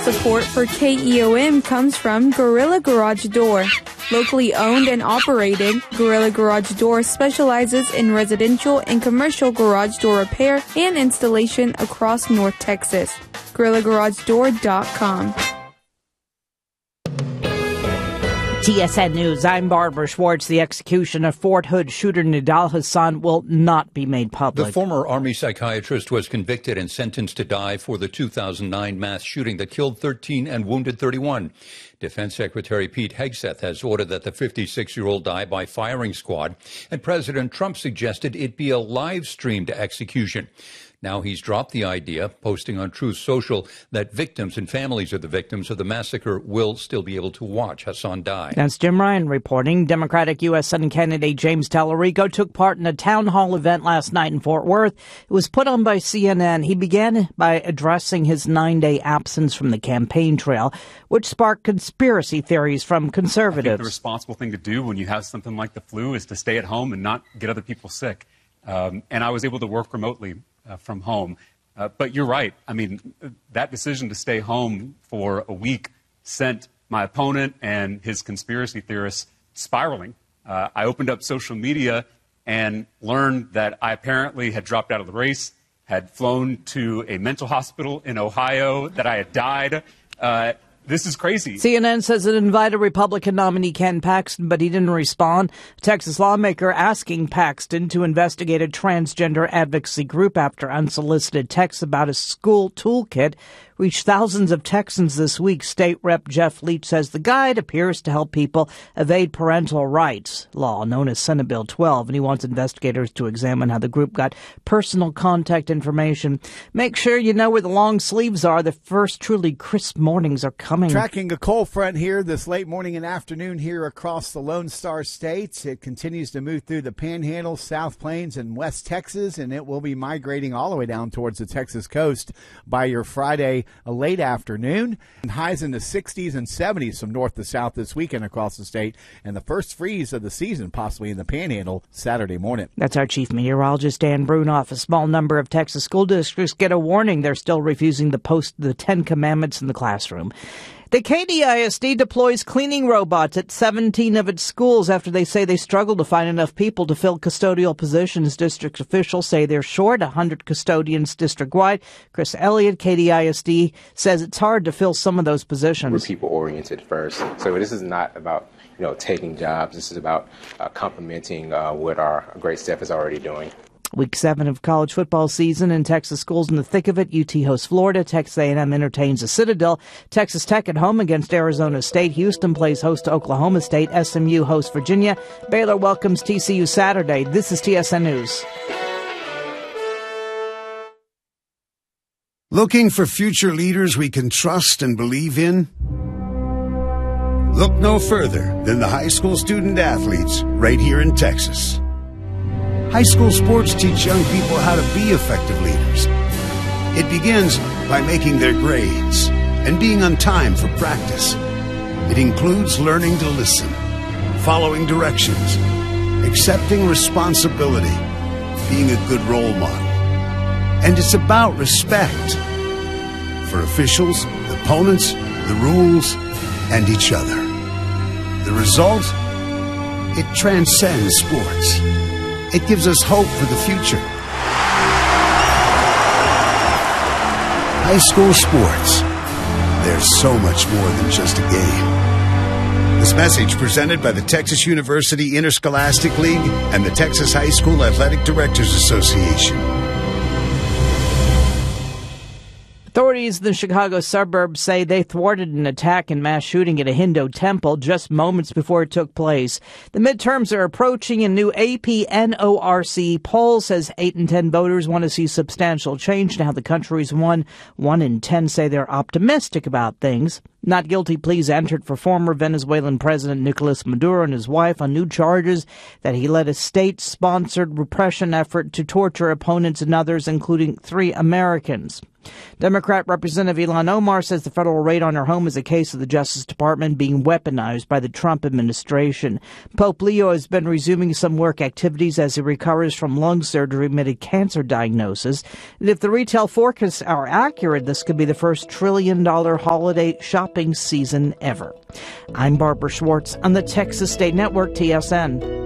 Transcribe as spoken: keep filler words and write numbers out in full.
Support for K E O M comes from Gorilla Garage Door. Locally owned and operated, Gorilla Garage Door specializes in residential and commercial garage door repair and installation across North Texas. gorilla garage door dot com. T S N News, I'm Barbara Schwartz. The execution of Fort Hood shooter Nidal Hasan will not be made public. The former Army psychiatrist was convicted and sentenced to die for the two thousand nine mass shooting that killed thirteen and wounded thirty-one. Defense Secretary Pete Hegseth has ordered that the fifty-six-year-old die by firing squad, and President Trump suggested it be a live-streamed execution. Now he's dropped the idea, posting on Truth Social that victims and families of the victims of the massacre will still be able to watch Hasan die. That's Jim Ryan reporting. Democratic U S Senate candidate James Tallarico took part in a town hall event last night in Fort Worth. It was put on by C N N. He began by addressing his nine-day absence from the campaign trail, which sparked conspiracy theories from conservatives. I think the responsible thing to do when you have something like the flu is to stay at home and not get other people sick. Um, and I was able to work remotely Uh, from home. Uh, but you're right. I mean, that decision to stay home for a week sent my opponent and his conspiracy theorists spiraling. Uh, I opened up social media and learned that I apparently had dropped out of the race, had flown to a mental hospital in Ohio, that I had died. Uh, This is crazy. C N N says it invited Republican nominee Ken Paxton, but he didn't respond. A Texas lawmaker asking Paxton to investigate a transgender advocacy group after unsolicited texts about a school toolkit reached thousands of Texans this week. State Rep Jeff Leach says the guide appears to help people evade parental rights law, known as Senate Bill twelve, and he wants investigators to examine how the group got personal contact information. Make sure you know where the long sleeves are. The first truly crisp mornings are coming. Tracking a cold front here this late morning and afternoon here across the Lone Star States. It continues to move through the Panhandle, South Plains, and West Texas, and it will be migrating all the way down towards the Texas coast by your Friday a late afternoon, and highs in the sixties and seventies from north to south this weekend across the state, and the first freeze of the season possibly in the Panhandle Saturday morning. That's our chief meteorologist, Dan Brunoff. A small number of Texas school districts get a warning. They're still refusing to post the Ten Commandments in the classroom. The K D I S D deploys cleaning robots at seventeen of its schools after they say they struggle to find enough people to fill custodial positions. District officials say they're short one hundred custodians district-wide. Chris Elliott, K D I S D, says it's hard to fill some of those positions. We're people-oriented first, so this is not about, you know, taking jobs. This is about uh, complementing uh, what our great staff is already doing. Week seven of college football season in Texas schools in the thick of it. U T hosts Florida. Texas A and M entertains the Citadel. Texas Tech at home against Arizona State. Houston plays host to Oklahoma State. S M U hosts Virginia. Baylor welcomes T C U Saturday. This is T S N News. Looking for future leaders we can trust and believe in? Look no further than the high school student athletes right here in Texas. High school sports teach young people how to be effective leaders. It begins by making their grades and being on time for practice. It includes learning to listen, following directions, accepting responsibility, being a good role model. And it's about respect for officials, opponents, the rules, and each other. The result? It transcends sports. It gives us hope for the future. High school sports. There's so much more than just a game. This message presented by the Texas University Interscholastic League and the Texas High School Athletic Directors Association. Authorities in the Chicago suburbs say they thwarted an attack and mass shooting at a Hindu temple just moments before it took place. The midterms are approaching. A new A P N O R C poll says eight in ten voters want to see substantial change. Now the country's won. One in ten say they're optimistic about things. Not guilty pleas entered for former Venezuelan President Nicolas Maduro and his wife on new charges that he led a state-sponsored repression effort to torture opponents and others, including three Americans. Democrat Representative Ilhan Omar says the federal raid on her home is a case of the Justice Department being weaponized by the Trump administration. Pope Leo has been resuming some work activities as he recovers from lung surgery amid a cancer diagnosis. And if the retail forecasts are accurate, this could be the first trillion-dollar holiday shopping season ever. I'm Barbara Schwartz on the Texas State Network, T S N.